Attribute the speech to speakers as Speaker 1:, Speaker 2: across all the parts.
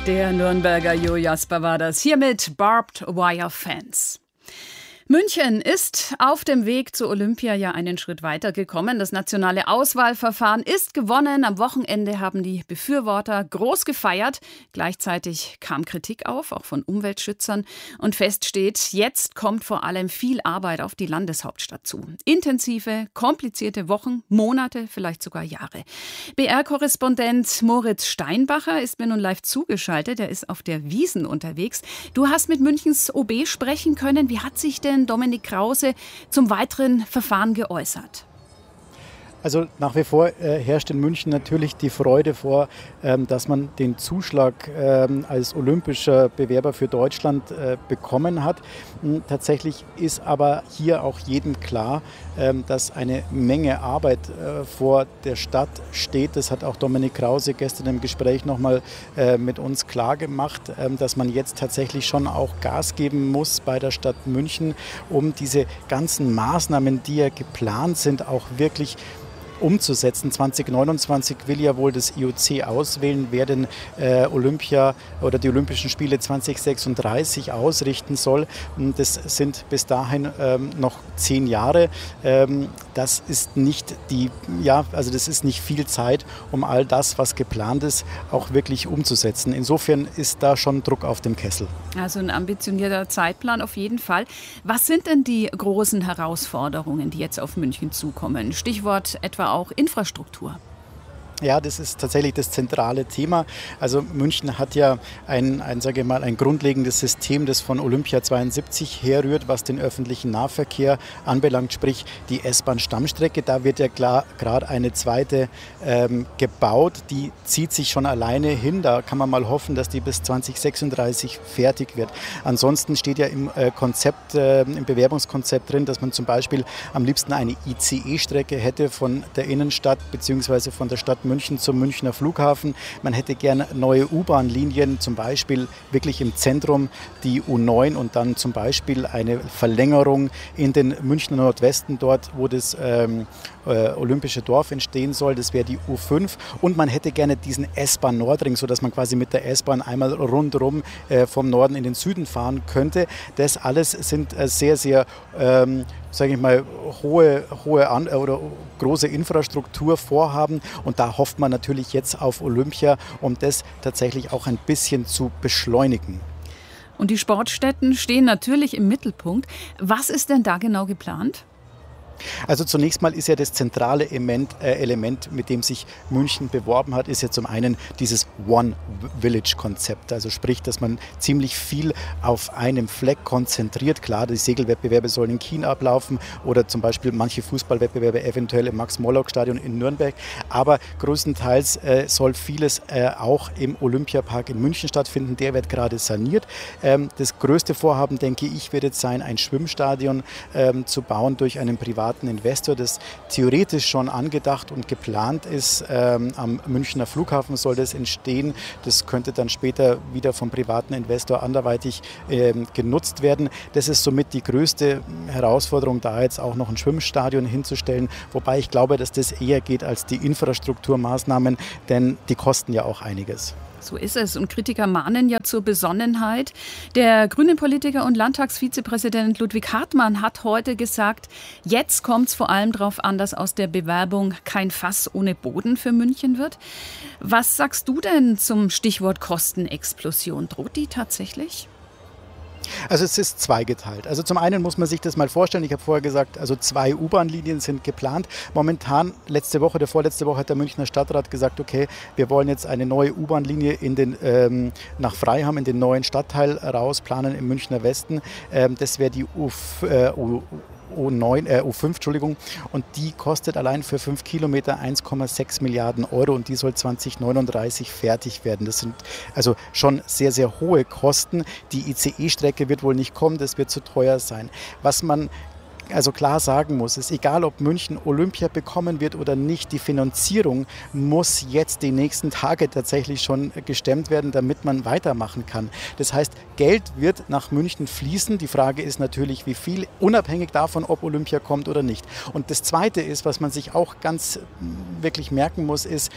Speaker 1: Der Nürnberger Jo Jasper war das. Hier mit Barbed Wire Fence. München ist auf dem Weg zu Olympia ja einen Schritt weiter gekommen. Das nationale Auswahlverfahren ist gewonnen. Am Wochenende haben die Befürworter groß gefeiert. Gleichzeitig kam Kritik auf, auch von Umweltschützern. Und fest steht, jetzt kommt vor allem viel Arbeit auf die Landeshauptstadt zu. Intensive, komplizierte Wochen, Monate, vielleicht sogar Jahre. BR-Korrespondent Moritz Steinbacher ist mir nun live zugeschaltet. Er ist auf der Wiesn unterwegs. Du hast mit Münchens OB sprechen können. Wie hat sich denn Dominik Krause zum weiteren Verfahren geäußert?
Speaker 2: Also nach wie vor herrscht in München natürlich die Freude vor, dass man den Zuschlag als olympischer Bewerber für Deutschland bekommen hat. Tatsächlich ist aber hier auch jedem klar, dass eine Menge Arbeit vor der Stadt steht. Das hat auch Dominik Krause gestern im Gespräch nochmal mit uns klar gemacht, dass man jetzt tatsächlich schon auch Gas geben muss bei der Stadt München, um diese ganzen Maßnahmen, die ja geplant sind, auch wirklich umzusetzen. 2029 will ja wohl das IOC auswählen, wer den Olympia oder die Olympischen Spiele 2036 ausrichten soll. Das sind bis dahin noch 10 Jahre. Das ist nicht das ist nicht viel Zeit, um all das, was geplant ist, auch wirklich umzusetzen. Insofern ist da schon Druck auf dem Kessel.
Speaker 1: Also ein ambitionierter Zeitplan auf jeden Fall. Was sind denn die großen Herausforderungen, die jetzt auf München zukommen? Stichwort etwa auch Infrastruktur.
Speaker 2: Ja, das ist tatsächlich das zentrale Thema. Also München hat ja ein grundlegendes System, das von Olympia 72 herrührt, was den öffentlichen Nahverkehr anbelangt, sprich die S-Bahn-Stammstrecke. Da wird ja gerade eine zweite gebaut, die zieht sich schon alleine hin. Da kann man mal hoffen, dass die bis 2036 fertig wird. Ansonsten steht ja im Bewerbungskonzept drin, dass man zum Beispiel am liebsten eine ICE-Strecke hätte von der Innenstadt bzw. von der Stadt München zum Münchner Flughafen. Man hätte gerne neue U-Bahn-Linien, zum Beispiel wirklich im Zentrum die U9 und dann zum Beispiel eine Verlängerung in den Münchner Nordwesten, dort wo das Olympische Dorf entstehen soll. Das wäre die U5 und man hätte gerne diesen S-Bahn-Nordring, sodass man quasi mit der S-Bahn einmal rundherum vom Norden in den Süden fahren könnte. Das alles sind sehr, sehr sage ich mal, hohe oder große Infrastrukturvorhaben und da hofft man natürlich jetzt auf Olympia, um das tatsächlich auch ein bisschen zu beschleunigen.
Speaker 1: Und die Sportstätten stehen natürlich im Mittelpunkt. Was ist denn da genau geplant?
Speaker 2: Also zunächst mal ist ja das zentrale Element, mit dem sich München beworben hat, ist ja zum einen dieses One-Village-Konzept. Also sprich, dass man ziemlich viel auf einem Fleck konzentriert. Klar, die Segelwettbewerbe sollen in China ablaufen oder zum Beispiel manche Fußballwettbewerbe eventuell im Max-Morlock-Stadion in Nürnberg. Aber größtenteils soll vieles auch im Olympiapark in München stattfinden. Der wird gerade saniert. Das größte Vorhaben, denke ich, wird jetzt sein, ein Schwimmstadion zu bauen durch einen privaten Investor, das theoretisch schon angedacht und geplant ist. Am Münchner Flughafen soll das entstehen. Das könnte dann später wieder vom privaten Investor anderweitig genutzt werden. Das ist somit die größte Herausforderung, da jetzt auch noch ein Schwimmstadion hinzustellen. Wobei ich glaube, dass das eher geht als die Infrastrukturmaßnahmen, denn die kosten ja auch einiges.
Speaker 1: So ist es. Und Kritiker mahnen ja zur Besonnenheit. Der grüne Politiker und Landtagsvizepräsident Ludwig Hartmann hat heute gesagt, jetzt kommt es vor allem darauf an, dass aus der Bewerbung kein Fass ohne Boden für München wird. Was sagst du denn zum Stichwort Kostenexplosion? Droht die tatsächlich?
Speaker 2: Also es ist zweigeteilt. Also zum einen muss man sich das mal vorstellen, ich habe vorher gesagt, also 2 U-Bahn-Linien sind geplant. Momentan, vorletzte Woche hat der Münchner Stadtrat gesagt, okay, wir wollen jetzt eine neue U-Bahn-Linie nach Freiham in den neuen Stadtteil rausplanen im Münchner Westen. Das wäre die U5, und die kostet allein für 5 Kilometer 1,6 Milliarden Euro und die soll 2039 fertig werden. Das sind also schon sehr, sehr hohe Kosten. Die ICE-Strecke wird wohl nicht kommen, das wird zu teuer sein. Was man also klar sagen muss, ist egal, ob München Olympia bekommen wird oder nicht, die Finanzierung muss jetzt die nächsten Tage tatsächlich schon gestemmt werden, damit man weitermachen kann. Das heißt, Geld wird nach München fließen. Die Frage ist natürlich, wie viel, unabhängig davon, ob Olympia kommt oder nicht. Und das Zweite ist, was man sich auch ganz wirklich merken muss, ist,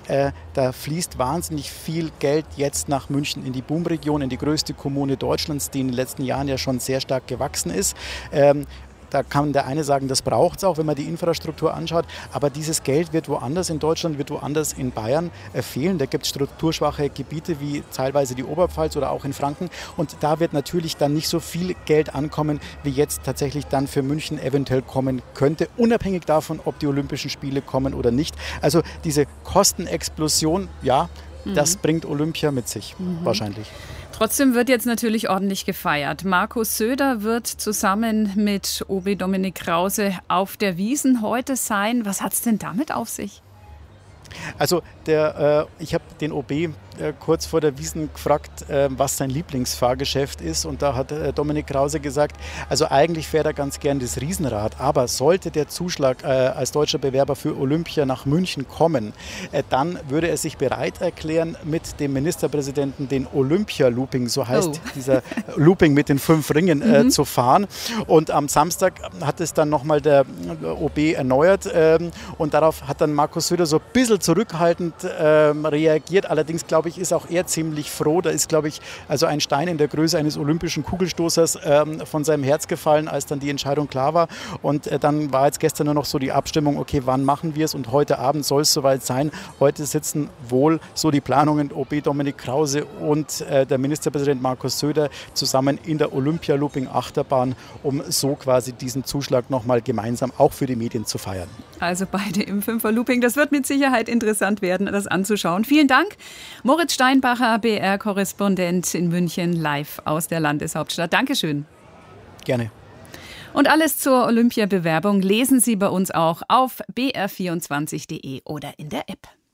Speaker 2: Da fließt wahnsinnig viel Geld jetzt nach München in die Boomregion, in die größte Kommune Deutschlands, die in den letzten Jahren ja schon sehr stark gewachsen ist. Da kann der eine sagen, das braucht es auch, wenn man die Infrastruktur anschaut. Aber dieses Geld wird woanders in Deutschland, wird woanders in Bayern fehlen. Da gibt es strukturschwache Gebiete wie teilweise die Oberpfalz oder auch in Franken. Und da wird natürlich dann nicht so viel Geld ankommen, wie jetzt tatsächlich dann für München eventuell kommen könnte. Unabhängig davon, ob die Olympischen Spiele kommen oder nicht. Also diese Kostenexplosion, ja, das bringt Olympia mit sich, wahrscheinlich.
Speaker 1: Trotzdem wird jetzt natürlich ordentlich gefeiert. Markus Söder wird zusammen mit OB Dominik Krause auf der Wiesn heute sein. Was hat es denn damit auf sich?
Speaker 2: Also ich habe den OB kurz vor der Wiesn gefragt, was sein Lieblingsfahrgeschäft ist. Und da hat Dominik Krause gesagt, also eigentlich fährt er ganz gern das Riesenrad. Aber sollte der Zuschlag als deutscher Bewerber für Olympia nach München kommen, dann würde er sich bereit erklären, mit dem Ministerpräsidenten den Olympia-Looping, so heißt dieser Looping mit den 5 Ringen, zu fahren. Und am Samstag hat es dann nochmal der OB erneuert. Und darauf hat dann Markus Söder so ein bisschen zurückhaltend reagiert. Allerdings, glaube ich, ist auch er ziemlich froh. Da ist, glaube ich, also ein Stein in der Größe eines olympischen Kugelstoßers von seinem Herz gefallen, als dann die Entscheidung klar war. Und dann war jetzt gestern nur noch so die Abstimmung, okay, wann machen wir es? Und heute Abend soll es soweit sein. Heute sitzen wohl so die Planungen OB Dominik Krause und der Ministerpräsident Markus Söder zusammen in der Olympia-Looping-Achterbahn, um so quasi diesen Zuschlag nochmal gemeinsam auch für die Medien zu feiern.
Speaker 1: Also beide im 5er-Looping. Das wird mit Sicherheit interessant werden, das anzuschauen. Vielen Dank. Moritz Steinbacher, BR-Korrespondent in München, live aus der Landeshauptstadt. Dankeschön.
Speaker 2: Gerne.
Speaker 1: Und alles zur Olympia-Bewerbung lesen Sie bei uns auch auf br24.de oder in der App.